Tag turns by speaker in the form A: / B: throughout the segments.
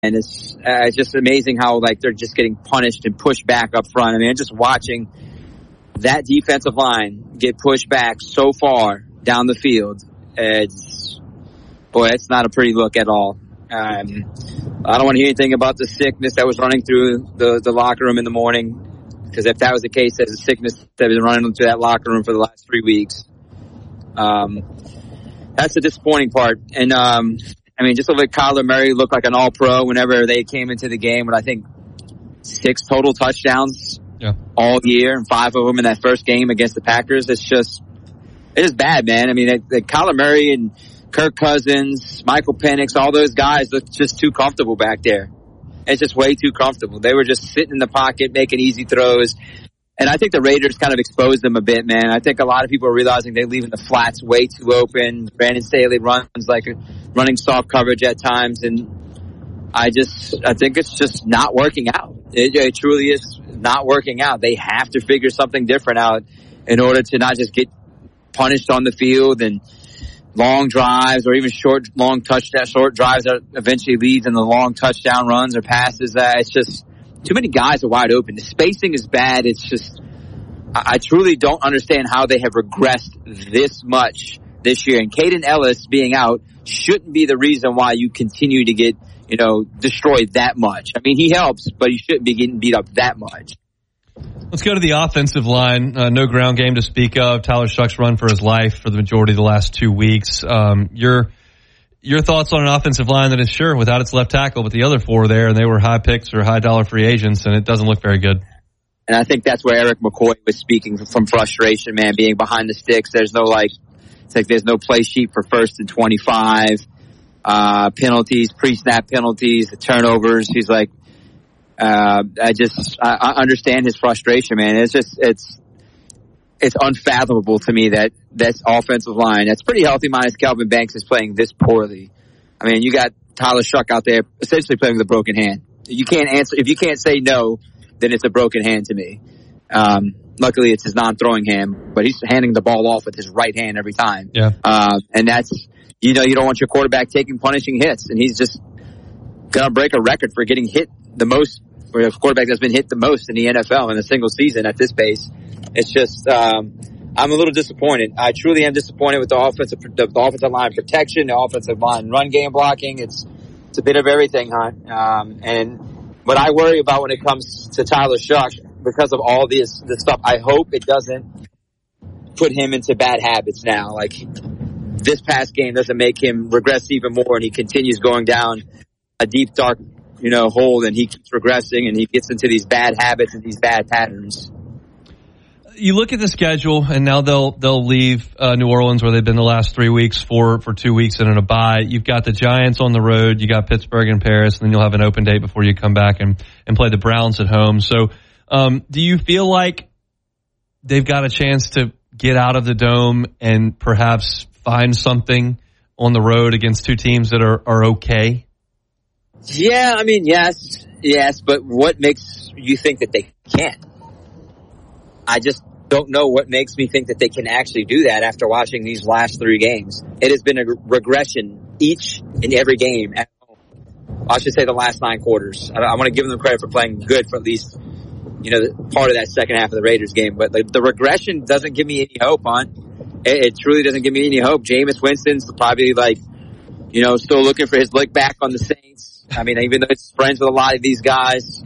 A: And it's just amazing how like they're just getting punished and pushed back up front. I mean, just watching that defensive line get pushed back so far down the field, it's not a pretty look at all. I don't want to hear anything about the sickness that was running through the locker room in the morning, because if that was the case, there's a sickness that was running through that locker room for the last 3 weeks. That's the disappointing part. And I mean, just to let Kyler Murray look like an all-pro whenever they came into the game with, I think, 6 total touchdowns all year, and 5 of them in that first game against the Packers. It is bad, man. I mean, Kyler Murray and Kirk Cousins, Michael Penix, all those guys look just too comfortable back there. It's just way too comfortable. They were just sitting in the pocket, making easy throws. And I think the Raiders kind of exposed them a bit, man. I think a lot of people are realizing they're leaving the flats way too open. Brandon Staley runs like running soft coverage at times, and I think it's just not working out. It truly is not working out. They have to figure something different out in order to not just get punished on the field and long drives or even short drives that eventually leads in the long touchdown runs or passes. It's just too many guys are wide open. The spacing is bad. It's just, I truly don't understand how they have regressed this much this year. And Caden Ellis being out shouldn't be the reason why you continue to get, destroyed that much. I mean, he helps, but he shouldn't be getting beat up that much.
B: Let's go to the offensive line. No ground game to speak of. Tyler Shuck's run for his life for the majority of the last 2 weeks. Your thoughts on an offensive line that is sure without its left tackle, but the other 4 there, and they were high picks or high dollar free agents, and it doesn't look very good.
A: And I think that's where Eric McCoy was speaking from frustration, man, being behind the sticks. There's no there's no play sheet for 1st and 25, penalties, pre-snap penalties, the turnovers. He's like, I understand his frustration, man. It's unfathomable to me that this offensive line, that's pretty healthy minus Kelvin Banks, is playing this poorly. I mean, you got Tyler Shuck out there essentially playing with a broken hand. You can't answer, if you can't say no, then it's a broken hand to me. Luckily it's his non-throwing hand, but he's handing the ball off with his right hand every time.
B: Yeah.
A: And that's, you don't want your quarterback taking punishing hits, and he's just gonna break a record for getting hit the most, or a quarterback that's been hit the most in the NFL in a single season at this pace. It's just, I'm a little disappointed. I truly am disappointed with the offensive line protection, the offensive line run game blocking. It's a bit of everything, Hunt. And what I worry about when it comes to Tyler Shuck, because of all this stuff, I hope it doesn't put him into bad habits now. Like, this past game doesn't make him regress even more, and he continues going down a deep, dark, hole, and he keeps regressing, and he gets into these bad habits and these bad patterns.
B: You look at the schedule, and now they'll leave New Orleans, where they've been the last 3 weeks, for 2 weeks and in a bye. You've got the Giants on the road, you got Pittsburgh and Paris, and then you'll have an open date before you come back and play the Browns at home. So do you feel like they've got a chance to get out of the dome and perhaps find something on the road against 2 teams that are okay?
A: Yeah, I mean, yes, but what makes you think that they can? I just don't know what makes me think that they can actually do that after watching these last 3 games. It has been a regression each and every game at home. I should say the last 9 quarters. I want to give them credit for playing good for at least, part of that second half of the Raiders game. But the regression doesn't give me any hope, it truly doesn't give me any hope. Jameis Winston's probably still looking for his look back on the Saints. I mean, even though he's friends with a lot of these guys,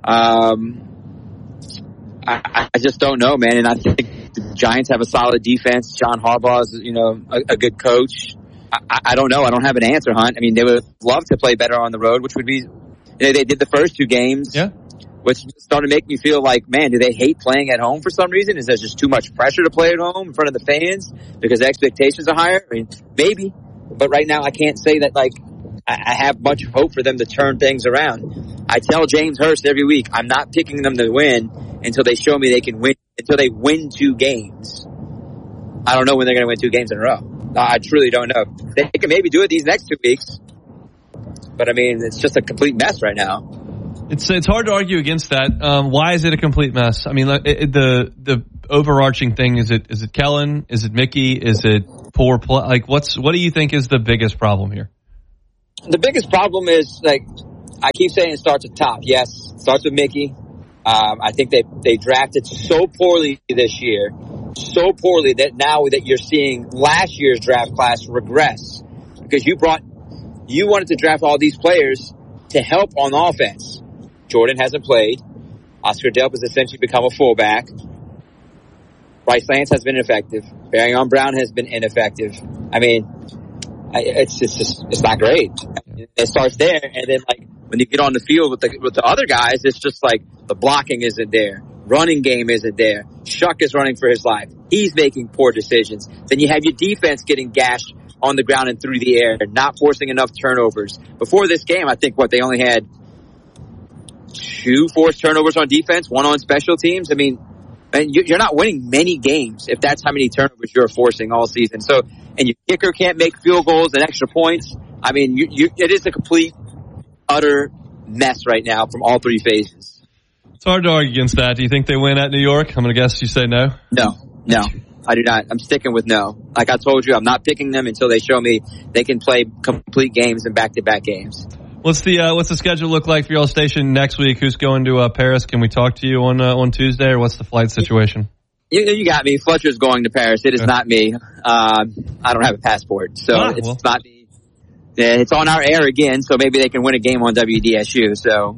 A: I just don't know, man. And I think the Giants have a solid defense. John Harbaugh is, a good coach. I don't know. I don't have an answer, Hunt. I mean, they would love to play better on the road, which would be, they did the first 2 games.
B: Yeah.
A: Which started to make me feel like, man, do they hate playing at home for some reason? Is there just too much pressure to play at home in front of the fans because the expectations are higher? I mean, maybe. But right now I can't say that, I have much hope for them to turn things around. I tell James Hurst every week, I'm not picking them to win until they show me they can win, until they win 2 games. I don't know when they're going to win 2 games in a row. I truly don't know. They can maybe do it these next 2 weeks. But, I mean, it's just a complete mess right now.
B: It's hard to argue against that. Why is it a complete mess? I mean, the overarching thing, is it Kellen? Is it Mickey? Is it poor play? What do you think is the biggest problem here?
A: The biggest problem is, I keep saying it starts at top. Yes, it starts with Mickey. I think they drafted so poorly this year, so poorly that now that you're seeing last year's draft class regress because you wanted to draft all these players to help on offense. Jordan hasn't played. Oscar Delp has essentially become a fullback. Bryce Lance has been ineffective. Barryon Brown has been ineffective. I mean, it's not great. It starts there, and then like when you get on the field with the other guys, it's just like the blocking isn't there, running game isn't there. Shuck is running for his life. He's making poor decisions. Then you have your defense getting gashed on the ground and through the air, not forcing enough turnovers. Before this game, I think they only had 2 forced turnovers on defense, 1 on special teams. I mean, you're not winning many games if that's how many turnovers you're forcing all season. So, and your kicker can't make field goals and extra points. I mean, it is a complete, utter mess right now from all 3 phases.
B: It's hard to argue against that. Do you think they win at New York? I'm going to guess you say no.
A: No, I do not. I'm sticking with no. Like I told you, I'm not picking them until they show me they can play complete games and back-to-back games.
B: What's the schedule look like for y'all station next week? Who's going to Paris? Can we talk to you on Tuesday, or what's the flight situation?
A: You got me. Fletcher's going to Paris. It is not me. I don't have a passport, so it's not me. It's on our air again, so maybe they can win a game on WDSU. So,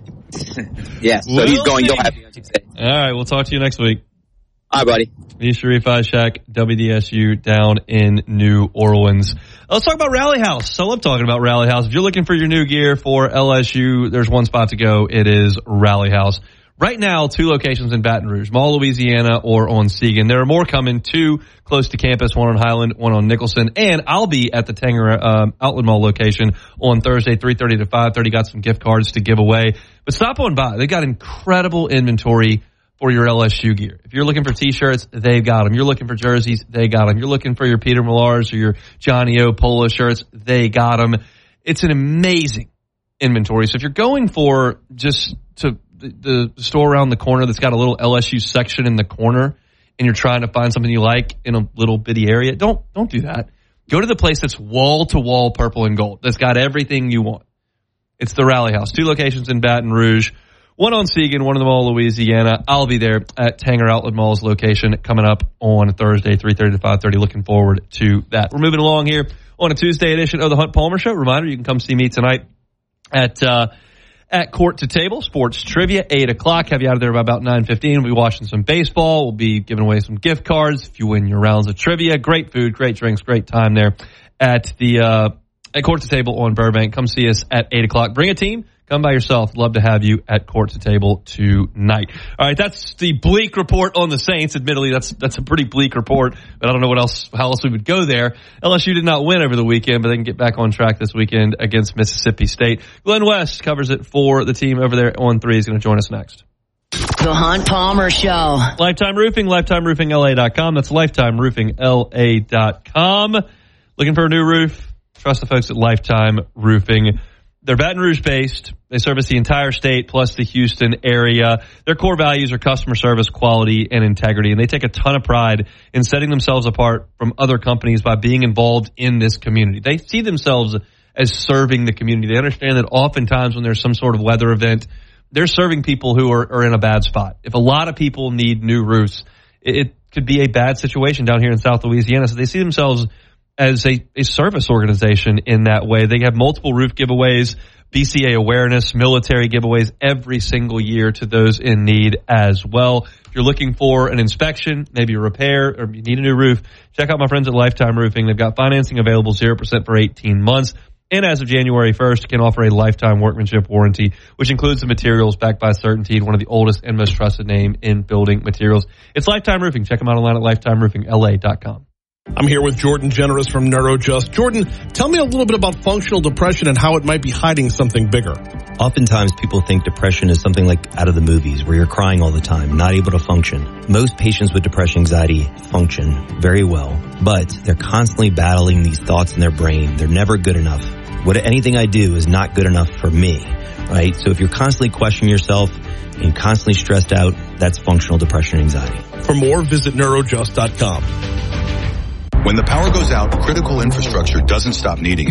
A: yes. So he's going. You'll have me on Tuesday.
B: All right. We'll talk to you next week.
A: Hi, buddy.
B: Me, Sharif Ishak, WDSU down in New Orleans. Let's talk about Rally House. I love talking about Rally House. If you're looking for your new gear for LSU, there's one spot to go. It is Rally House. Right now, 2 locations in Baton Rouge, Mall, Louisiana, or on Seagan. There are more coming, 2 close to campus, 1 on Highland, 1 on Nicholson. And I'll be at the Tanger Outlet Mall location on Thursday, 3:30 to 5:30. Got some gift cards to give away. But stop on by. They got incredible inventory for your LSU gear. If you're looking for T-shirts, they've got them. You're looking for jerseys, they got them. You're looking for your Peter Millars or your Johnny O polo shirts, they got them. It's an amazing inventory. So if you're going for just to the store around the corner that's got a little LSU section in the corner and you're trying to find something you like in a little bitty area, don't do that. Go to the place that's wall-to-wall purple and gold. That's got everything you want. It's the Rally House. 2 locations in Baton Rouge. 1 on Seagan, 1 in the Mall, Louisiana. I'll be there at Tanger Outlet Mall's location coming up on Thursday, 3:30 to 5:30. Looking forward to that. We're moving along here on a Tuesday edition of the Hunt Palmer Show. Reminder, you can come see me tonight at Court to Table, sports trivia, 8 o'clock. Have you out of there by about 9:15. We'll be watching some baseball. We'll be giving away some gift cards if you win your rounds of trivia. Great food, great drinks, great time there at Court to Table on Burbank. Come see us at 8 o'clock. Bring a team. Come by yourself. Love to have you at Court to Table tonight. All right, that's the bleak report on the Saints. Admittedly, that's a pretty bleak report, but I don't know how else we would go there. LSU did not win over the weekend, but they can get back on track this weekend against Mississippi State. Glenn West covers it for the team over there on 3. He's going to join us next.
C: The Hunt Palmer Show.
B: Lifetime Roofing, LifetimeRoofingLA.com. That's LifetimeRoofingLA.com. Looking for a new roof? Trust the folks at Lifetime Roofing. They're Baton Rouge based. They service the entire state plus the Houston area. Their core values are customer service, quality, and integrity. And they take a ton of pride in setting themselves apart from other companies by being involved in this community. They see themselves as serving the community. They understand that oftentimes when there's some sort of weather event, they're serving people who are in a bad spot. If a lot of people need new roofs, it could be a bad situation down here in South Louisiana. So they see themselves as a service organization in that way. They have multiple roof giveaways, BCA awareness, military giveaways every single year to those in need as well. If you're looking for an inspection, maybe a repair, or you need a new roof, check out my friends at Lifetime Roofing. They've got financing available 0% for 18 months. And as of January 1st, can offer a lifetime workmanship warranty, which includes the materials backed by Certainty, one of the oldest and most trusted name in building materials. It's Lifetime Roofing. Check them out online at lifetimeroofingla.com.
D: I'm here with Jordan Generous from NeuroJust. Jordan, tell me a little bit about functional depression and how it might be hiding something bigger.
E: Oftentimes people think depression is something like out of the movies where you're crying all the time, not able to function. Most patients with depression anxiety function very well, but they're constantly battling these thoughts in their brain. They're never good enough. Anything I do is not good enough for me, right? So if you're constantly questioning yourself and constantly stressed out, that's functional depression anxiety.
D: For more, visit NeuroJust.com.
F: When the power goes out, critical infrastructure doesn't stop needing it.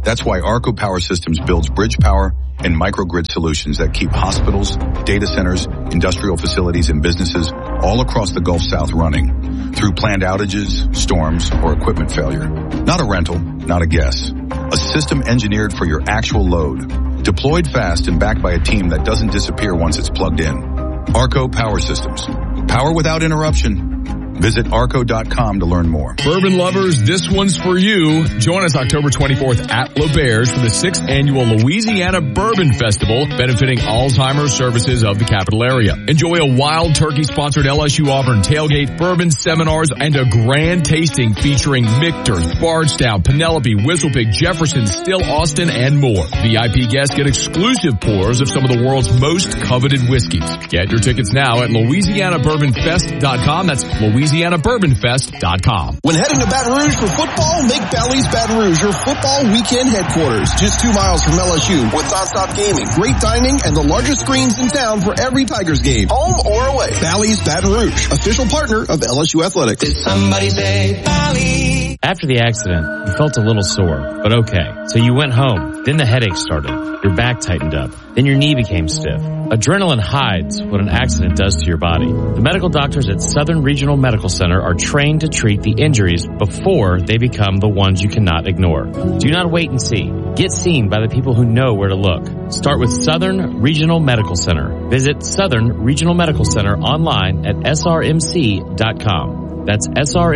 F: That's why Arco Power Systems builds bridge power and microgrid solutions that keep hospitals, data centers, industrial facilities, and businesses all across the Gulf South running through planned outages, storms, or equipment failure. Not a rental, not a guess. A system engineered for your actual load. Deployed fast and backed by a team that doesn't disappear once it's plugged in. Arco Power Systems. Power without interruption. Visit arco.com to learn more.
G: Bourbon lovers, this one's for you. Join us October 24th at LeBairs for the 6th annual Louisiana Bourbon Festival, benefiting Alzheimer's services of the capital area. Enjoy a Wild Turkey-sponsored LSU Auburn tailgate, bourbon seminars, and a grand tasting featuring Michter's, Bardstown, Penelope, Whistlepig, Jefferson, Still Austin, and more. VIP guests get exclusive pours of some of the world's most coveted whiskeys. Get your tickets now at LouisianaBourbonFest.com. That's LouisianaBourbonFest.com.
H: When heading to Baton Rouge for football, make Bally's Baton Rouge your football weekend headquarters. Just 2 miles from LSU with nonstop gaming, great dining, and the largest screens in town for every Tigers game, home or away. Bally's Baton Rouge, official partner of LSU Athletics.
I: Did somebody say Bally? After the accident, you felt a little sore, but okay. So you went home. Then the headache started. Your back tightened up. Then your knee became stiff. Adrenaline hides what an accident does to your body. The medical doctors at Southern Regional Medical Center are trained to treat the injuries before they become the ones you cannot ignore. Do not wait and see. Get seen by the people who know where to look. Start with Southern Regional Medical Center. Visit Southern Regional Medical Center online at srmc.com. That's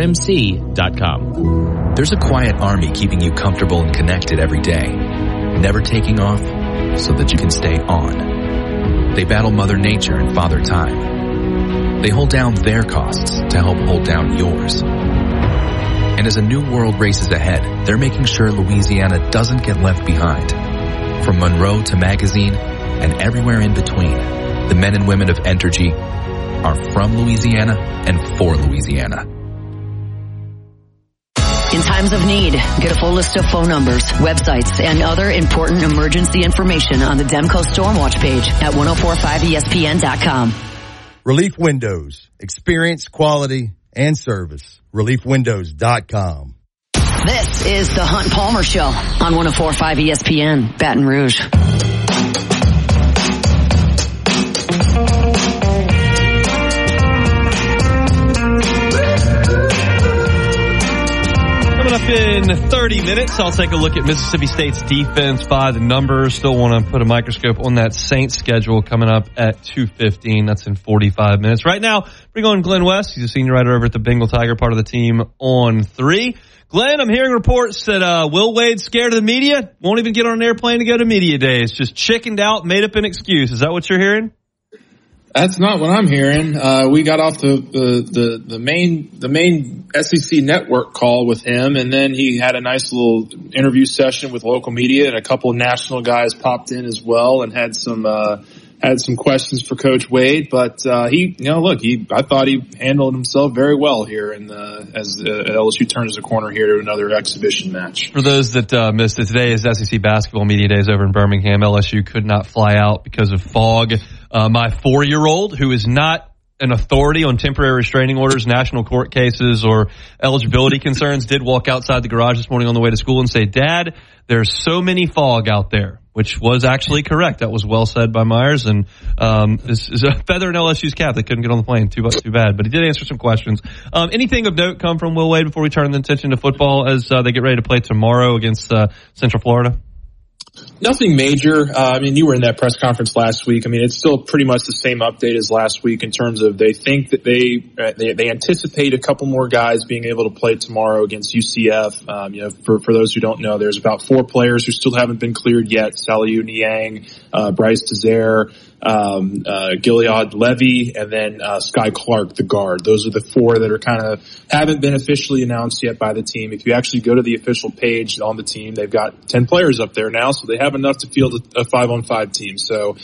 I: srmc.com.
J: There's a quiet army keeping you comfortable and connected every day, never taking off so that you can stay on. They battle Mother Nature and Father Time. They hold down their costs to help hold down yours. And as a new world races ahead, they're making sure Louisiana doesn't get left behind. From Monroe to Magazine and everywhere in between, the men and women of Entergy are from Louisiana and for Louisiana.
C: In times of need, get a full list of phone numbers, websites, and other important emergency information on the Demco Stormwatch page at 1045ESPN.com.
K: Relief Windows. Experience, quality, and service. ReliefWindows.com.
C: This is the Hunt Palmer Show on 1045 ESPN, Baton Rouge.
B: Coming up in 30 minutes, I'll take a look at Mississippi State's defense by the numbers. Still want to put a microscope on that Saints schedule coming up at 2:15. That's in 45 minutes. Right now, bring on Glenn West. He's a senior writer over at the Bengal Tiger, part of the team on 3. Glenn, I'm hearing reports that Will Wade's scared of the media. Won't even get on an airplane to go to media days. Just chickened out, made up an excuse. Is that what you're hearing?
L: That's not what I'm hearing. We got off the main SEC network call with him, and then he had a nice little interview session with local media, and a couple of national guys popped in as well and had some questions for Coach Wade. But I thought he handled himself very well here as LSU turns the corner here to another exhibition match.
B: For those that missed it, today is SEC basketball media days over in Birmingham. LSU could not fly out because of fog. My 4-year-old, who is not an authority on temporary restraining orders, national court cases, or eligibility concerns, did walk outside the garage this morning on the way to school and say, "Dad, there's so many fog out there," which was actually correct. That was well said by Myers, and this is a feather in LSU's cap. They couldn't get on the plane. Too bad. But he did answer some questions. Anything of note come from Will Wade before we turn the attention to football as they get ready to play tomorrow against Central Florida?
L: Nothing major. You were in that press conference last week. It's still pretty much the same update as last week in terms of they think that they anticipate a couple more guys being able to play tomorrow against UCF. For those who don't know, there's about 4 players who still haven't been cleared yet. Saliu Niang, Bryce Desire, Gilead Levy, and then Sky Clark, the guard. Those are the 4 that are haven't been officially announced yet by the team. If you actually go to the official page on the team, they've got 10 players up there now, so they have enough to field a 5-on-5 team. So,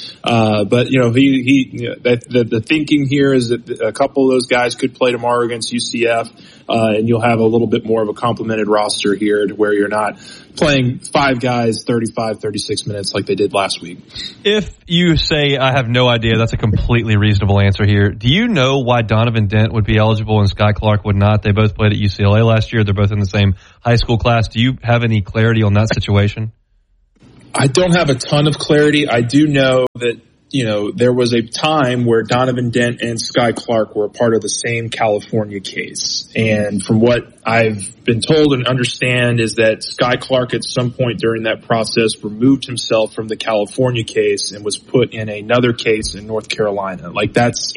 L: the thinking here is that a couple of those guys could play tomorrow against UCF, and you'll have a little bit more of a complemented roster here to where you're not playing 5 guys 35, 36 minutes like they did last week.
B: If you say, I have no idea, that's a completely reasonable answer here. Do you know why Donovan Dent would be eligible and Sky Clark would not? They both played at UCLA last year. They're both in the same high school class. Do you have any clarity on that situation?
L: I don't have a ton of clarity. I do know that, there was a time where Donovan Dent and Sky Clark were a part of the same California case. And from what I've been told and understand is that Sky Clark at some point during that process removed himself from the California case and was put in another case in North Carolina. And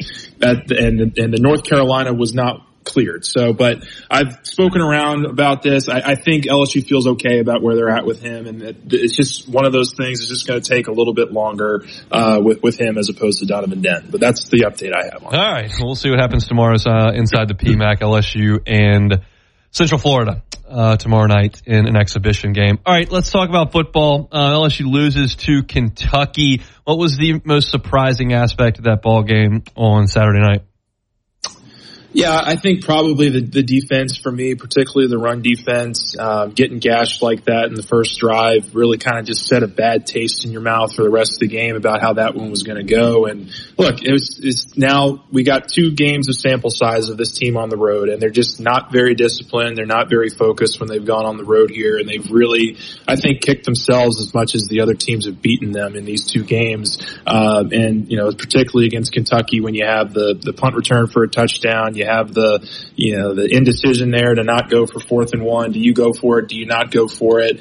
L: the North Carolina was not cleared. So, but I've spoken around about this. I think LSU feels okay about where they're at with him, and it's just one of those things. It's just going to take a little bit longer with him as opposed to Donovan Dent. But that's the update I have on it.
B: All right, we'll see what happens tomorrow inside the PMAC, LSU and Central Florida tomorrow night in an exhibition game. All right, let's talk about football. LSU loses to Kentucky. What was the most surprising aspect of that ball game on Saturday night?
L: Yeah, I think probably the defense for me, particularly the run defense, getting gashed like that in the first drive really kind of just set a bad taste in your mouth for the rest of the game about how that one was going to go. And look, it's now we got 2 games of sample size of this team on the road, and they're just not very disciplined. They're not very focused when they've gone on the road here, and they've really, I think, kicked themselves as much as the other teams have beaten them in these 2 games. And particularly against Kentucky, when you have the punt return for a touchdown, you have the indecision there to not go for 4th and 1. Do you go for it? Do you not go for it?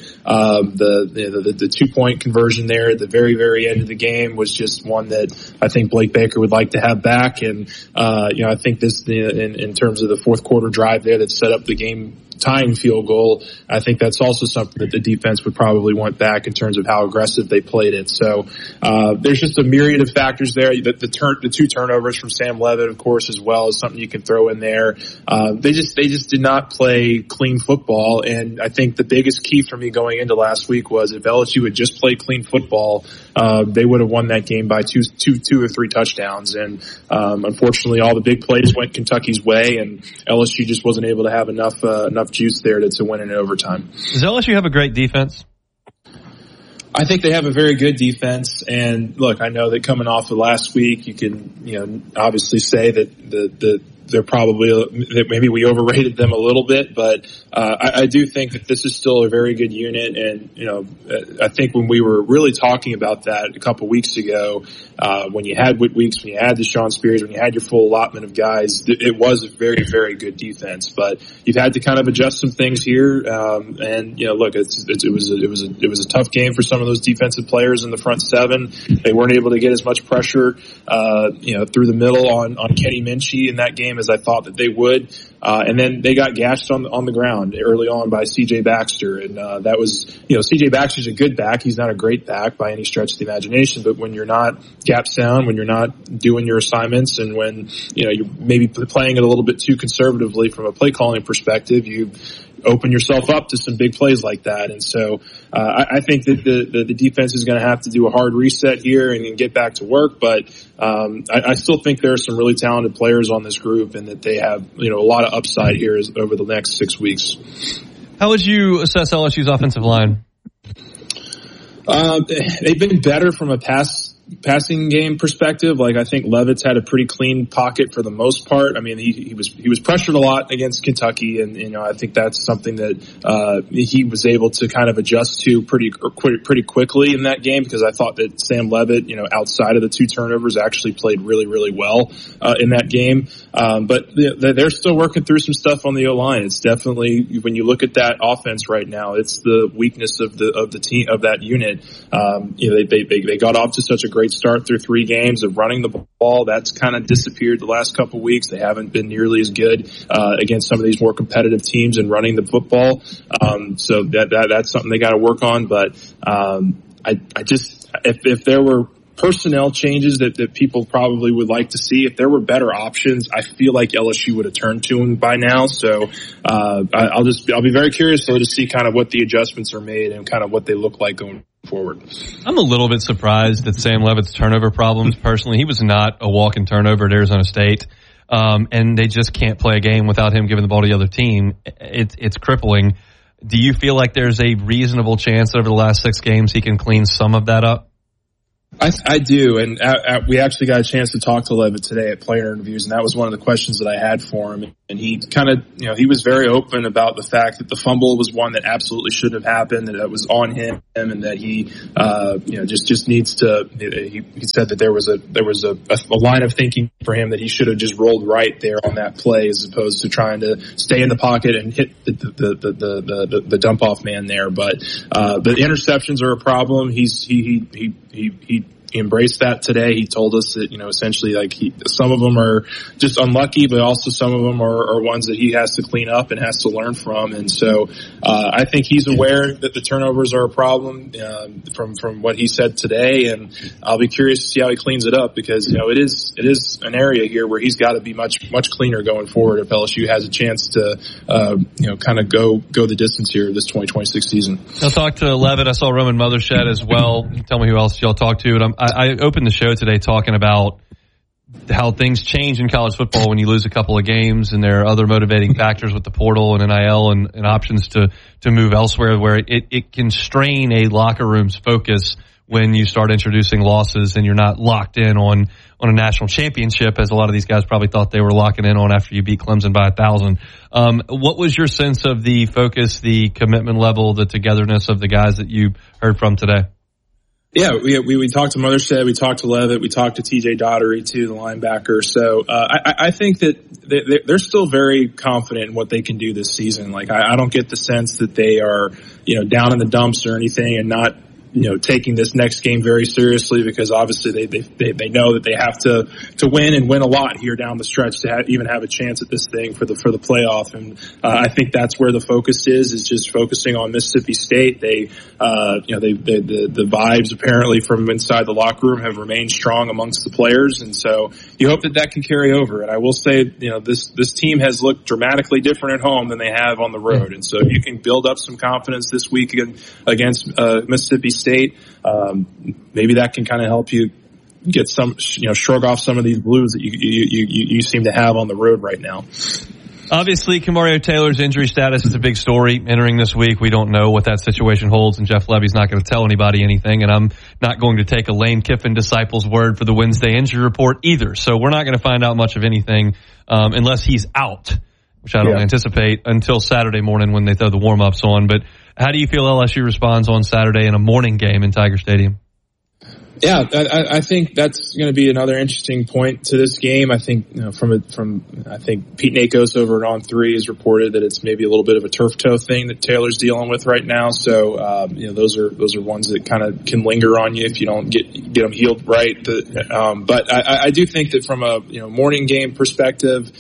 L: The 2-point conversion there at the very, very end of the game was just one that I think Blake Baker would like to have back. And, I think this, in terms of the fourth quarter drive there that set up the game tying field goal, I think that's also something that the defense would probably want back in terms of how aggressive they played it. So there's just a myriad of factors there. The 2 turnovers from Sam Levitt, of course, as well, is something you can throw in there. They just did not play clean football, and I think the biggest key for me going into last week was if LSU had just played clean football, they would have won that game by two or three touchdowns. And unfortunately, all the big plays went Kentucky's way, and LSU just wasn't able to have enough juice there to win in overtime.
B: Does LSU have a great defense?
L: I think they have a very good defense, and look, I know that coming off of last week, you can, obviously say that they're probably, that maybe we overrated them a little bit, but I do think that this is still a very good unit. And, I think when we were really talking about that a couple weeks ago, when you had Whit Weeks, when you had Deshaun Spears, when you had your full allotment of guys, it was a very, very good defense. But you've had to kind of adjust some things here. And, look, it was a tough game for some of those defensive players in the front 7. They weren't able to get as much pressure, through the middle on Kenny Minchie in that game as I thought that they would. And then they got gashed on the ground early on by C.J. Baxter. And that was, C.J. Baxter's a good back. He's not a great back by any stretch of the imagination. But when you're not gap sound, when you're not doing your assignments, and when, you're maybe playing it a little bit too conservatively from a play calling perspective, you open yourself up to some big plays like that. And so I think that the defense is going to have to do a hard reset here and get back to work. But I still think there are some really talented players on this group, and that they have a lot of upside here over the next 6 weeks.
B: How would you assess LSU's offensive line?
L: They've been better from a passing game perspective. Like, I think Levitt's had a pretty clean pocket for the most part. I mean, he was pressured a lot against Kentucky, and I think that's something that he was able to kind of adjust to pretty quickly in that game, because I thought that Sam Levitt, outside of the 2 turnovers, actually played really, really well in that game. But they're still working through some stuff on the O-line. It's definitely, when you look at that offense right now, it's the weakness of the team, of that unit. They got off to such a great start through 3 games of running the ball. That's kind of disappeared the last couple of weeks. They haven't been nearly as good against some of these more competitive teams in running the football. So that's something they got to work on. But I just, if there were personnel changes that people probably would like to see, if there were better options, I feel like LSU would have turned to them by now. So I'll be very curious though to see kind of what the adjustments are made and kind of what they look like going forward.
B: I'm a little bit surprised at Sam Levitt's turnover problems. Personally, he was not a walk-in turnover at Arizona State, and they just can't play a game without him giving the ball to the other team. It's crippling. Do you feel like there's a reasonable chance over the last 6 games he can clean some of that up?
L: I do, and we actually got a chance to talk to Levitt today at player interviews, and that was one of the questions that I had for him. And he kind of, he was very open about the fact that the fumble was one that absolutely shouldn't have happened, that it was on him, and that he, just needs to. He said that there was a line of thinking for him that he should have just rolled right there on that play as opposed to trying to stay in the pocket and hit the dump off man there. But the interceptions are a problem. He embraced that today. He told us that, essentially some of them are just unlucky, but also some of them are ones that he has to clean up and has to learn from. And so, I think he's aware that the turnovers are a problem, from what he said today. And I'll be curious to see how he cleans it up because, it is an area here where he's got to be much cleaner going forward if LSU has a chance to, kind of go the distance here this 2026 season.
B: I'll talk to Levitt. I saw Roman Mothershed as well. Tell me who else y'all talk to. And I opened the show today talking about how things change in college football when you lose a couple of games, and there are other motivating factors with the portal and NIL and options to move elsewhere where it can strain a locker room's focus when you start introducing losses and you're not locked in on a national championship, as a lot of these guys probably thought they were locking in on after you beat Clemson by 1,000. What was your sense of the focus, the commitment level, the togetherness of the guys that you heard from today?
L: Yeah, we talked to Mothershed, we talked to Levitt, we talked to TJ Daugherty too, the linebacker. So, I think that they're still very confident in what they can do this season. I don't get the sense that they are, down in the dumps or anything and not, taking this next game very seriously because obviously they know that they have to win and win a lot here down the stretch to even have a chance at this thing for the playoff. And, I think that's where the focus is just focusing on Mississippi State. The vibes apparently from inside the locker room have remained strong amongst the players. And so you hope that can carry over. And I will say, this team has looked dramatically different at home than they have on the road. And so if you can build up some confidence this week against Mississippi State, maybe that can kind of help you get some, shrug off some of these blues that you seem to have on the road right now.
B: Obviously, Kamario Taylor's injury status is a big story entering this week. We don't know what that situation holds, and Jeff Levy's not going to tell anybody anything, and I'm not going to take a Lane Kiffin disciple's word for the Wednesday injury report either. So we're not going to find out much of anything unless he's out, which I don't anticipate until Saturday morning when they throw the warm-ups on. But how do you feel LSU responds on Saturday in a morning game in Tiger Stadium?
L: Yeah, I think that's going to be another interesting point to this game. I think, I think Pete Nakos over at On3 has reported that it's maybe a little bit of a turf toe thing that Taylor's dealing with right now. So, those are ones that kind of can linger on you if you don't get them healed right. But I do think that from a, morning game perspective,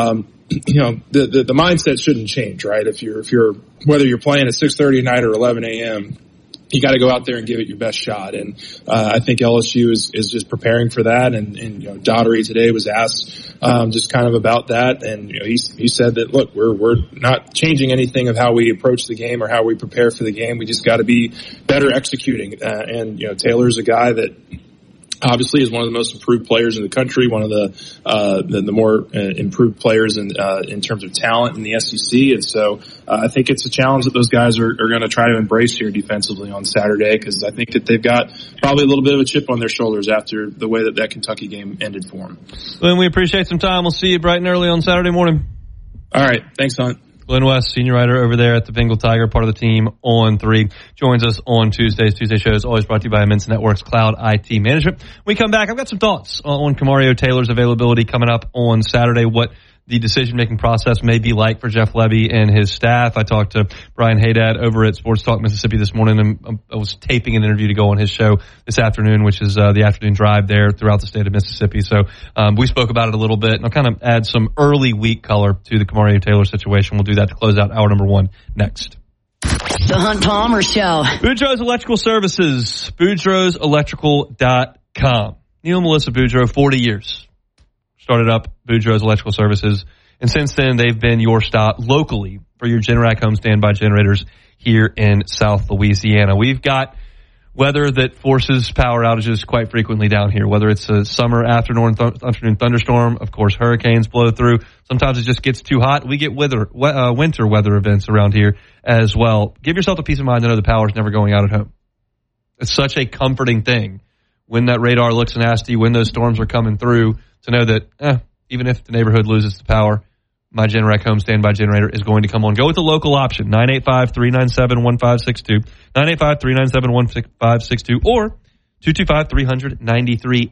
L: the mindset shouldn't change, right? If you're whether you're playing at 6:30 at night or 11 a.m., you got to go out there and give it your best shot. And I think LSU is just preparing for that. And Daugherty today was asked just kind of about that. And he said that, look, we're not changing anything of how we approach the game or how we prepare for the game. We just got to be better executing. And Taylor's a guy that obviously is one of the most improved players in the country, one of the more improved players in terms of talent in the SEC. And so I think it's a challenge that those guys are going to try to embrace here defensively on Saturday, because I think that they've got probably a little bit of a chip on their shoulders after the way that Kentucky game ended for them.
B: Glenn, we appreciate some time. We'll see you bright and early on Saturday morning.
L: All right. Thanks, Hunt.
B: Glenn West, senior writer over there at the Bengal Tiger, part of the team on 3, joins us on Tuesdays. Tuesday shows always brought to you by Immense Networks Cloud IT Management. When we come back, I've got some thoughts on Kamario Taylor's availability coming up on Saturday, what the decision-making process may be like for Jeff Levy and his staff. I talked to Brian Haydad over at Sports Talk Mississippi this morning, and I was taping an interview to go on his show this afternoon, which is the afternoon drive there throughout the state of Mississippi. So we spoke about it a little bit, and I'll kind of add some early week color to the Kamario Taylor situation. We'll do that to close out hour number 1 next.
C: The Hunt Palmer Show.
B: Boudreaux's Electrical Services, BoudreauxElectrical.com. Neil and Melissa Boudreaux, 40 years. Started up Boudreaux's Electrical Services, and since then they've been your stop locally for your Generac home standby generators here in South Louisiana. We've got weather that forces power outages quite frequently down here, whether it's a summer afternoon thunderstorm, of course hurricanes blow through. Sometimes it just gets too hot. We get winter weather events around here as well. Give yourself the peace of mind to know the power's never going out at home. It's such a comforting thing when that radar looks nasty, when those storms are coming through, to know that even if the neighborhood loses the power, my Generac home standby generator is going to come on. Go with the local option, 985-397-1562, 985-397-1562, or 225-393